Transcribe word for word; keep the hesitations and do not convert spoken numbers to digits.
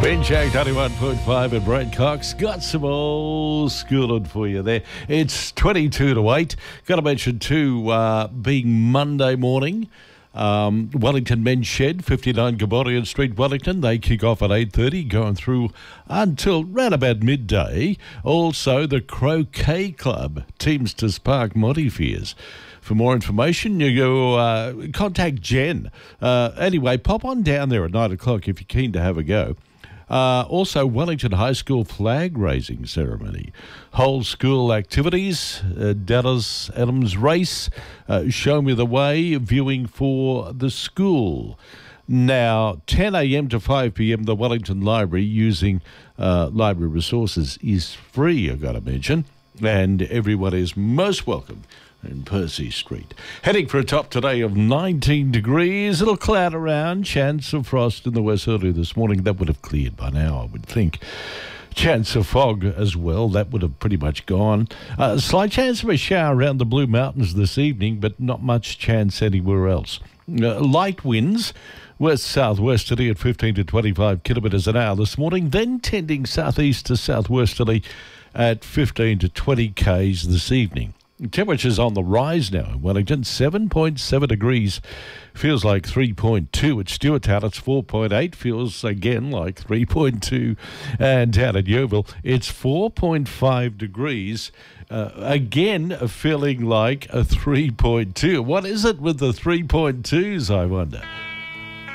Ben Jack ninety-one point five and Brad Cox got some old schooling for you there. It's twenty-two to eight. Got to mention too, uh, being Monday morning, um, Wellington Men's Shed, fifty-nine Gaborian Street, Wellington. They kick off at eight thirty, going through until round about midday. Also, the Croquet Club, Teamsters Park, Montefiores. For more information, you go uh, contact Jen. Uh, anyway, pop on down there at nine o'clock if you're keen to have a go. Uh, also, Wellington High School flag raising ceremony. Whole school activities, uh, Dallas Adams race, uh, show me the way, viewing for the school. Now, ten a.m. to five p.m, the Wellington Library, using uh, library resources, is free, I've got to mention, and everyone is most welcome in Percy Street. Heading for a top today of nineteen degrees. It'll cloud around. Chance of frost in the west early this morning. That would have cleared by now, I would think. Chance of fog as well. That would have pretty much gone. Uh, slight chance of a shower around the Blue Mountains this evening, but not much chance anywhere else. Uh, light winds west-southwest today at fifteen to twenty-five kilometres an hour this morning, then tending southeast to southwesterly at fifteen to twenty k's this evening. Temperatures on the rise now in Wellington, seven point seven degrees. Feels like three point two at Stewarttown. It's four point eight. Feels again like three point two. And down at Yeovil, it's four point five degrees. Uh, again, feeling like a three point two. What is it with the three point twos, I wonder?